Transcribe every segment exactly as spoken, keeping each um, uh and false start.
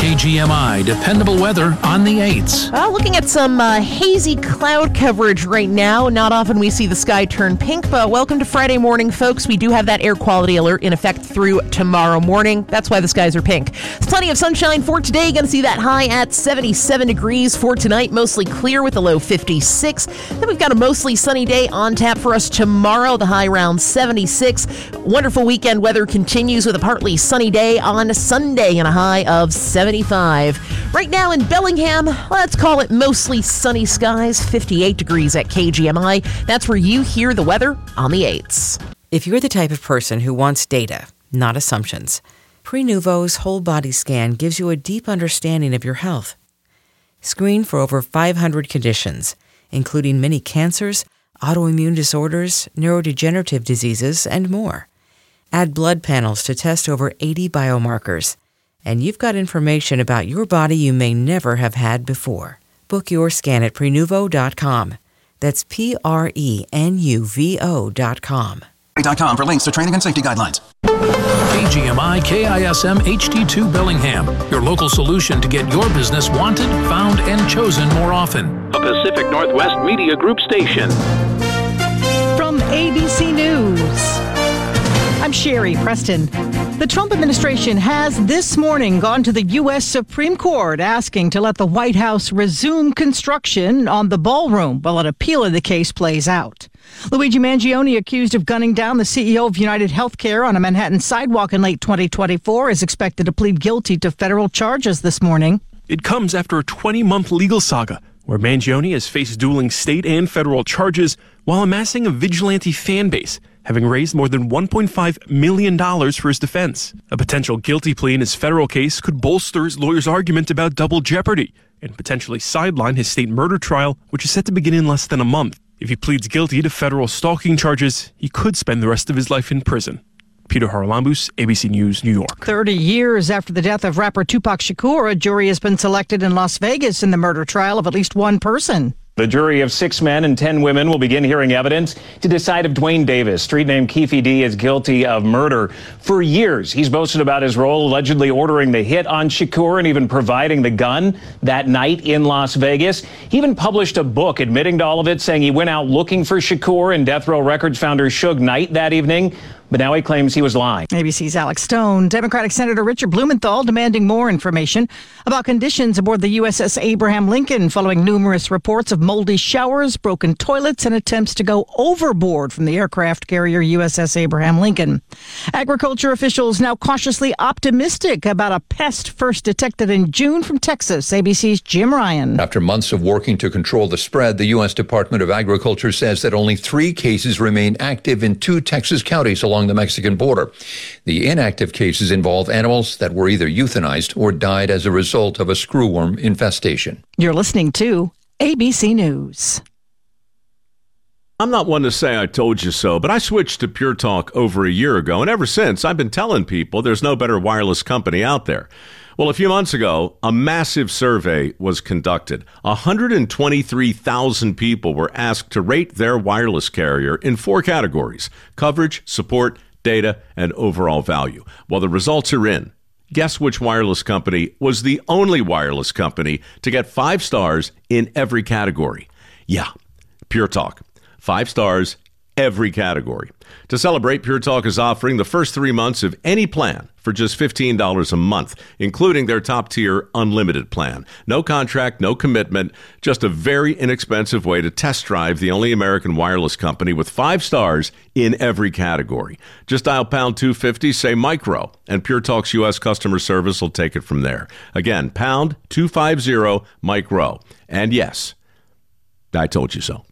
K G M I dependable weather on the eights. Well, looking at some uh, hazy cloud coverage right now. Not often we see the sky turn pink, but welcome to Friday morning, folks. We do have that air quality alert in effect through tomorrow morning. That's why the skies are pink. There's plenty of sunshine for today. Going to see that high at seventy-seven degrees for tonight. Mostly clear with a low fifty-six. Then we've got a mostly sunny day on tap for us tomorrow. The high around seventy-six. Wonderful weekend weather continues with a partly sunny day on Sunday and a high of seventy-five. Right now in Bellingham, let's call it mostly sunny skies, fifty-eight degrees at K G M I. That's where you hear the weather on the eights. If you're the type of person who wants data, not assumptions, Prenuvo's whole body scan gives you a deep understanding of your health. Screen for over five hundred conditions, including many cancers, autoimmune disorders, neurodegenerative diseases, and more. Add blood panels to test over eighty biomarkers. And you've got information about your body you may never have had before. Book your scan at Prenuvo dot com. That's P R E N U V O dot com. dot com for links to training and safety guidelines. K G M I K I S M H D two Bellingham, your local solution to get your business wanted, found, and chosen more often. A Pacific Northwest Media Group station. From A B C News, I'm Sherry Preston. The Trump administration has this morning gone to the U S Supreme Court asking to let the White House resume construction on the ballroom while an appeal of the case plays out. Luigi Mangione, accused of gunning down the C E O of United Healthcare on a Manhattan sidewalk in late twenty twenty-four, is expected to plead guilty to federal charges this morning. It comes after a twenty-month legal saga where Mangione has faced dueling state and federal charges while amassing a vigilante fan base, having raised more than one point five million dollars for his defense. A potential guilty plea in his federal case could bolster his lawyer's argument about double jeopardy and potentially sideline his state murder trial, which is set to begin in less than a month. If he pleads guilty to federal stalking charges, he could spend the rest of his life in prison. Peter Haralambous, A B C News, New York. Thirty years after the death of rapper Tupac Shakur, a jury has been selected in Las Vegas in the murder trial of at least one person. The jury of six men and ten women will begin hearing evidence to decide if Dwayne Davis, street name Keefe D, is guilty of murder. For years, he's boasted about his role allegedly ordering the hit on Shakur and even providing the gun that night in Las Vegas. He even published a book admitting to all of it, saying he went out looking for Shakur and Death Row Records founder Suge Knight that evening. But now he claims he was lying. A B C's Alex Stone. Democratic Senator Richard Blumenthal demanding more information about conditions aboard the U S S Abraham Lincoln following numerous reports of moldy showers, broken toilets, and attempts to go overboard from the aircraft carrier U S S Abraham Lincoln. Agriculture officials now cautiously optimistic about a pest first detected in June from Texas. A B C's Jim Ryan. After months of working to control the spread, the U S Department of Agriculture says that only three cases remain active in two Texas counties along the Mexican border. The inactive cases involve animals that were either euthanized or died as a result of a screwworm infestation. You're listening to A B C News. I'm not one to say I told you so, but I switched to Pure Talk over a year ago, and ever since, I've been telling people there's no better wireless company out there. Well, a few months ago, a massive survey was conducted. one hundred twenty-three thousand people were asked to rate their wireless carrier in four categories: coverage, support, data, and overall value. Well, the results are in. Guess which wireless company was the only wireless company to get five stars in every category? Yeah, Pure Talk. Five stars, every category. To celebrate, Pure Talk is offering the first three months of any plan for just fifteen dollars a month, including their top-tier unlimited plan. No contract, no commitment, just a very inexpensive way to test drive the only American wireless company with five stars in every category. Just dial pound two fifty, say micro, and Pure Talk's U S customer service will take it from there. Again, pound two fifty, micro. And yes, I told you so.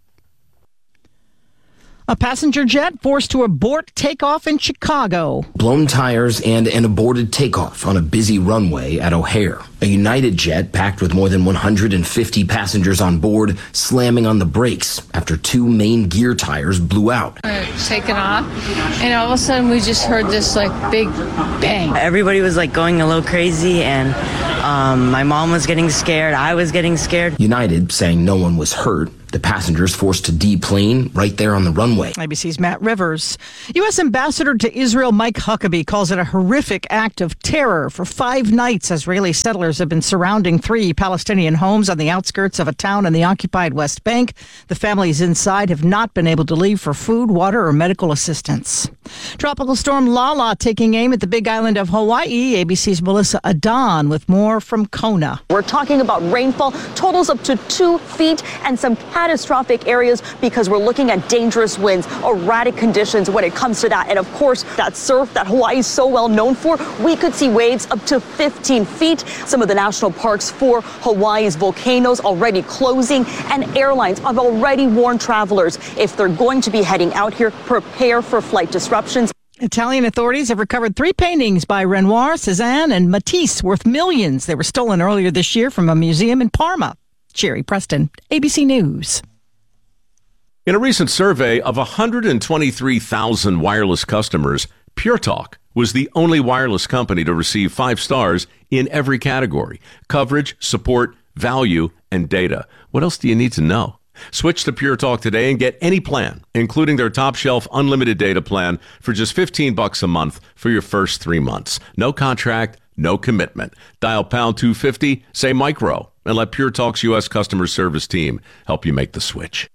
A passenger jet forced to abort takeoff in Chicago. Blown tires and an aborted takeoff on a busy runway at O'Hare. A United jet packed with more than one hundred fifty passengers on board slamming on the brakes after two main gear tires blew out. We were taking off, and all of a sudden we just heard this like big bang. Everybody was like going a little crazy, and um, my mom was getting scared. I was getting scared. United saying no one was hurt. The passengers forced to deplane right there on the runway. A B C's Matt Rivers. U S. Ambassador to Israel Mike Huckabee calls it a horrific act of terror. For five nights, Israeli settlers have been surrounding three Palestinian homes on the outskirts of a town in the occupied West Bank. The families inside have not been able to leave for food, water, or medical assistance. Tropical storm Lala taking aim at the Big Island of Hawaii. A B C's Melissa Adon with more from Kona. We're talking about rainfall totals up to two feet and some catastrophic areas because we're looking at dangerous winds, erratic conditions when it comes to that. And of course, that surf that Hawaii is so well known for, we could see waves up to fifteen feet. Some of the national parks for Hawaii's volcanoes already closing, and airlines have already warned travelers if they're going to be heading out here, prepare for flight disruptions. Italian authorities have recovered three paintings by Renoir, Cézanne, and Matisse worth millions. They were stolen earlier this year from a museum in Parma. Sherry Preston, A B C News. In a recent survey of one hundred twenty-three thousand wireless customers, Pure Talk was the only wireless company to receive five stars in every category: coverage, support, value, and data. What else do you need to know? Switch to Pure Talk today and get any plan, including their top shelf unlimited data plan, for just fifteen bucks a month for your first three months. No contract, no commitment. Dial pound two fifty, say micro, and let Pure Talk's U S customer service team help you make the switch.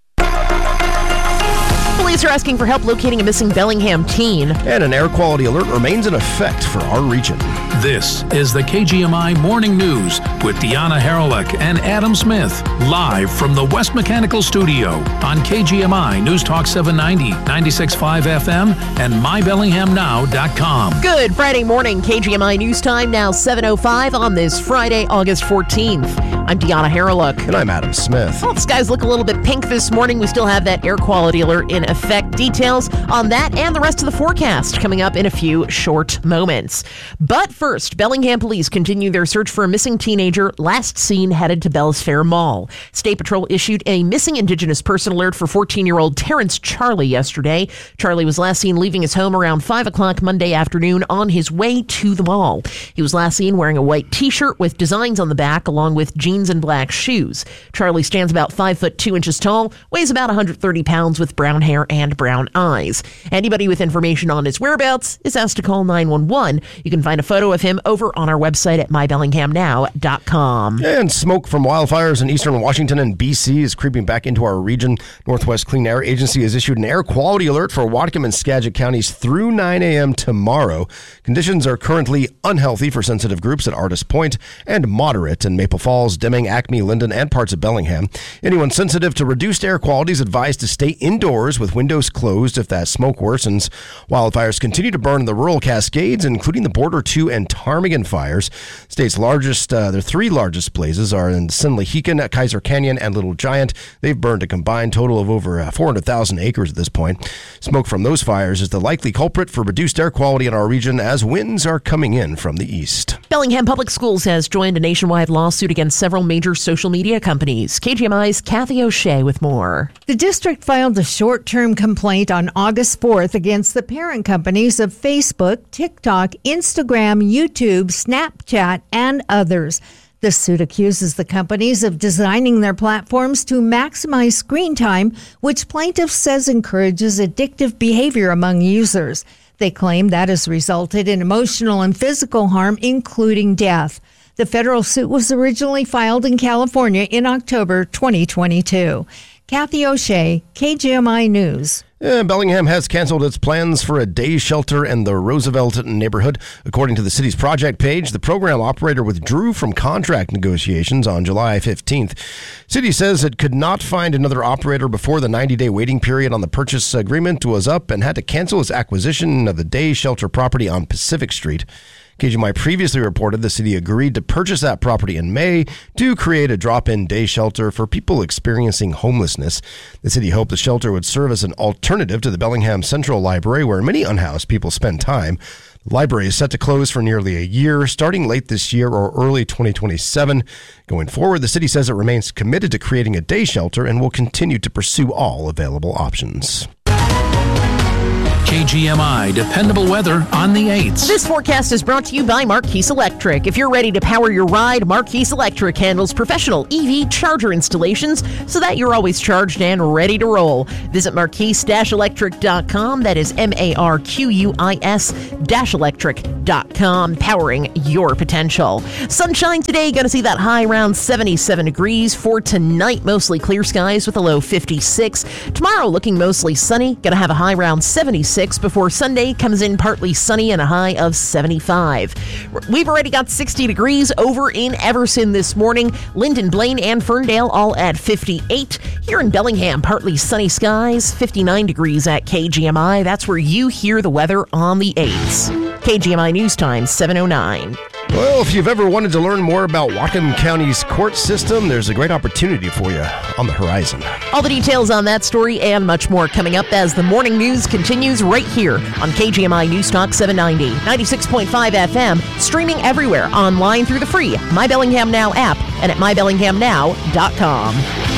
Police are asking for help locating a missing Bellingham teen. And an air quality alert remains in effect for our region. This is the K G M I Morning News with Deanna Haralick and Adam Smith, live from the West Mechanical Studio on K G M I News Talk seven ninety, ninety-six point five F M, and my bellingham now dot com. Good Friday morning, K G M I News Time, now seven oh five on this Friday, August fourteenth. I'm Deanna Haralick. And I'm Adam Smith. Well, the skies look a little bit pink this morning. We still have that air quality alert in effect. Details on that and the rest of the forecast coming up in a few short moments. But first, Bellingham police continue their search for a missing teenager last seen headed to Bells Fair Mall. State Patrol issued a missing Indigenous person alert for fourteen-year-old Terrence Charlie yesterday. Charlie was last seen leaving his home around five o'clock Monday afternoon on his way to the mall. He was last seen wearing a white t-shirt with designs on the back along with jeans and black shoes. Charlie stands about five foot two inches tall, weighs about one hundred thirty pounds with brown hair and brown eyes. Anybody with information on his whereabouts is asked to call nine one one. You can find a photo of him over on our website at my bellingham now dot com. And smoke from wildfires in eastern Washington and B C is creeping back into our region. Northwest Clean Air Agency has issued an air quality alert for Whatcom and Skagit counties through nine a.m. tomorrow. Conditions are currently unhealthy for sensitive groups at Artist Point and moderate in Maple Falls, Deming, Acme, Linden, and parts of Bellingham. Anyone sensitive to reduced air quality is advised to stay indoors with windows closed if that smoke worsens. Wildfires continue to burn in the rural Cascades, including the Border two and Ptarmigan fires. State's largest, uh, their three largest blazes are in Sinlahican, Kaiser Canyon, and Little Giant. They've burned a combined total of over uh, four hundred thousand acres at this point. Smoke from those fires is the likely culprit for reduced air quality in our region as winds are coming in from the east. Bellingham Public Schools has joined a nationwide lawsuit against several major social media companies. K G M I's Kathy O'Shea with more. The district filed a short-term complaint on August fourth against the parent companies of Facebook, TikTok, Instagram, YouTube, Snapchat, and others. The suit accuses the companies of designing their platforms to maximize screen time, which plaintiff says encourages addictive behavior among users. They claim that has resulted in emotional and physical harm, including death. The federal suit was originally filed in California in October twenty twenty-two. Kathy O'Shea, K G M I News. Uh, Bellingham has canceled its plans for a day shelter in the Roosevelt neighborhood. According to the city's project page, the program operator withdrew from contract negotiations on July fifteenth. City says it could not find another operator before the ninety-day waiting period on the purchase agreement was up and had to cancel its acquisition of the day shelter property on Pacific Street. K G M I previously reported the city agreed to purchase that property in May to create a drop-in day shelter for people experiencing homelessness. The city hoped the shelter would serve as an alternative to the Bellingham Central Library, where many unhoused people spend time. The library is set to close for nearly a year, starting late this year or early twenty twenty-seven. Going forward, the city says it remains committed to creating a day shelter and will continue to pursue all available options. K G M I dependable weather on the eights. This forecast is brought to you by Marquise Electric. If you're ready to power your ride, Marquise Electric handles professional E V charger installations so that you're always charged and ready to roll. Visit marquise dash electric dot com. That is M A R Q U I S dash electric dot com, powering your potential. Sunshine today, going to see that high around seventy-seven degrees. For tonight, mostly clear skies with a low fifty-six. Tomorrow, looking mostly sunny, going to have a high around seventy-six before Sunday comes in partly sunny and a high of seventy-five. We've already got sixty degrees over in Everson this morning. Linden, Blaine, and Ferndale all at fifty-eight. Here in Bellingham, partly sunny skies, fifty-nine degrees at K G M I. That's where you hear the weather on the eights. K G M I News Time, seven oh nine. Well, if you've ever wanted to learn more about Whatcom County's court system, there's a great opportunity for you on the horizon. All the details on that story and much more coming up as the morning news continues right here on K G M I News Talk seven ninety, ninety-six point five F M, streaming everywhere online through the free My Bellingham Now app and at my bellingham now dot com.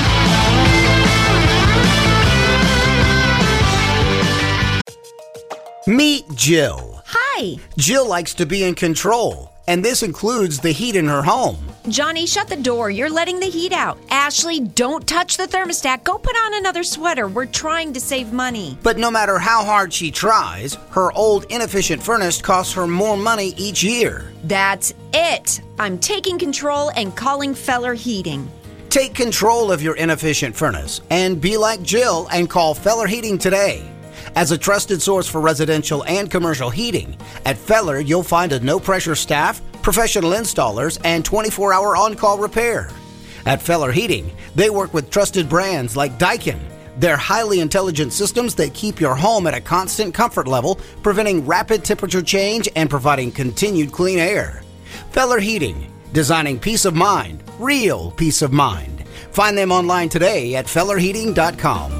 Meet Jill. Hi. Jill likes to be in control, and this includes the heat in her home. Johnny, shut the door. You're letting the heat out. Ashley, don't touch the thermostat. Go put on another sweater. We're trying to save money. But no matter how hard she tries, her old inefficient furnace costs her more money each year. That's it. I'm taking control and calling Feller Heating. Take control of your inefficient furnace and be like Jill and call Feller Heating today. As a trusted source for residential and commercial heating, at Feller you'll find a no-pressure staff, professional installers, and twenty-four hour on-call repair. At Feller Heating, they work with trusted brands like Daikin. They're highly intelligent systems that keep your home at a constant comfort level, preventing rapid temperature change and providing continued clean air. Feller Heating, designing peace of mind, real peace of mind. Find them online today at feller heating dot com.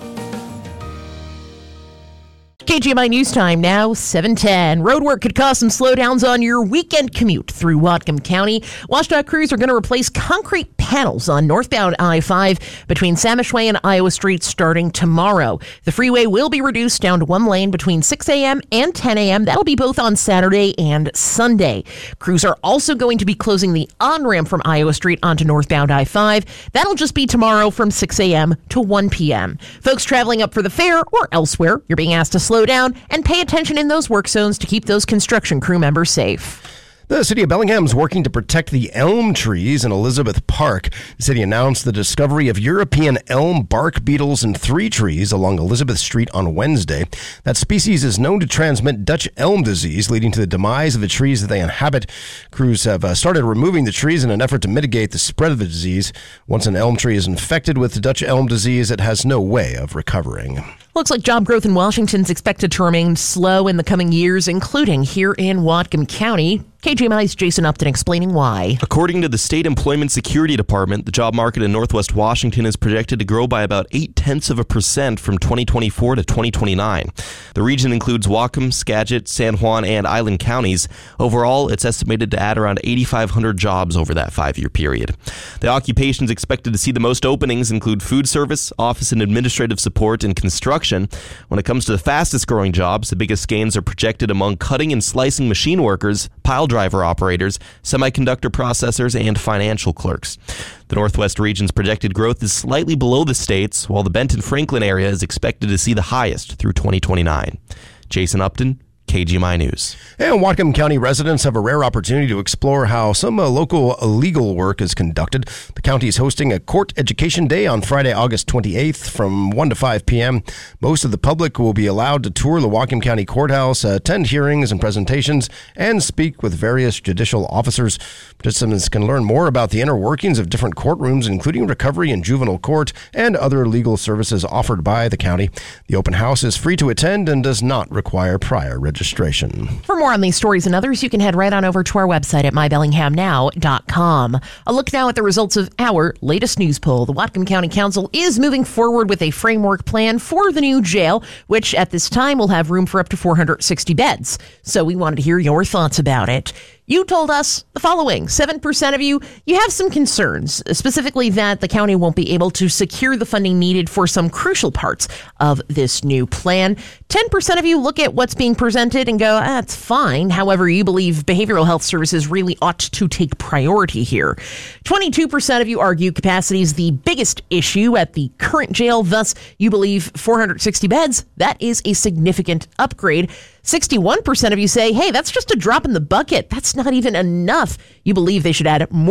K G M I News Time now, seven ten. Roadwork could cause some slowdowns on your weekend commute through Whatcom County. WashDOT crews are going to replace concrete panels on northbound I five between Samishway and Iowa Street starting tomorrow. The freeway will be reduced down to one lane between six a.m. and ten a.m. That'll be both on Saturday and Sunday. Crews are also going to be closing the on-ramp from Iowa Street onto northbound I five. That'll just be tomorrow from six a.m. to one p.m. Folks traveling up for the fair or elsewhere, you're being asked to slow down and pay attention in those work zones to keep those construction crew members safe. The city of Bellingham is working to protect the elm trees in Elizabeth Park. The city announced the discovery of European elm bark beetles in three trees along Elizabeth Street on Wednesday. That species is known to transmit Dutch elm disease, leading to the demise of the trees that they inhabit. Crews have uh, started removing the trees in an effort to mitigate the spread of the disease. Once an elm tree is infected with Dutch elm disease, it has no way of recovering. Looks like job growth in Washington is expected to remain slow in the coming years, including here in Whatcom County. K G M I's Jason Upton explaining why. According to the State Employment Security Department, the job market in Northwest Washington is projected to grow by about eight tenths of a percent from twenty twenty-four to twenty twenty-nine. The region includes Whatcom, Skagit, San Juan, and Island counties. Overall, it's estimated to add around eighty-five hundred jobs over that five-year period. The occupations expected to see the most openings include food service, office and administrative support, and construction. When it comes to the fastest growing jobs, the biggest gains are projected among cutting and slicing machine workers, pile driver operators, semiconductor processors, and financial clerks. The Northwest region's projected growth is slightly below the state's, while the Benton-Franklin area is expected to see the highest through twenty twenty-nine. Jason Upton, K G M I News. And Whatcom County residents have a rare opportunity to explore how some uh, local legal work is conducted. The county is hosting a court education day on Friday, August twenty-eighth from one to five p.m. Most of the public will be allowed to tour the Whatcom County Courthouse, attend hearings and presentations, and speak with various judicial officers. Participants can learn more about the inner workings of different courtrooms, including recovery and juvenile court and other legal services offered by the county. The open house is free to attend and does not require prior registration. For more on these stories and others, you can head right on over to our website at my bellingham now dot com. A look now at the results of our latest news poll. The Whatcom County Council is moving forward with a framework plan for the new jail, which at this time will have room for up to four hundred sixty beds. So we wanted to hear your thoughts about it. You told us the following. seven percent of you, you have some concerns, specifically that the county won't be able to secure the funding needed for some crucial parts of this new plan. ten percent of you look at what's being presented and go, that's fine. However, you believe behavioral health services really ought to take priority here. twenty-two percent of you argue capacity is the biggest issue at the current jail. Thus, you believe four hundred sixty beds, that is a significant upgrade. sixty-one percent of you say, hey, that's just a drop in the bucket. That's not even enough. You believe they should add more